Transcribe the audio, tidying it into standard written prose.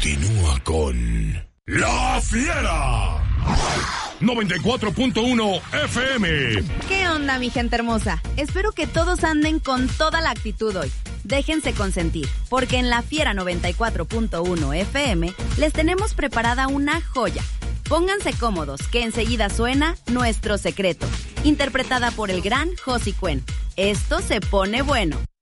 Continúa con La Fiera 94.1 FM. ¿Qué onda, mi gente hermosa? Espero que todos anden con toda la actitud hoy. Déjense consentir, porque en La Fiera 94.1 FM les tenemos preparada una joya. Pónganse cómodos, que enseguida suena Nuestro Secreto, interpretada por el gran Josie Cuen. Esto se pone bueno.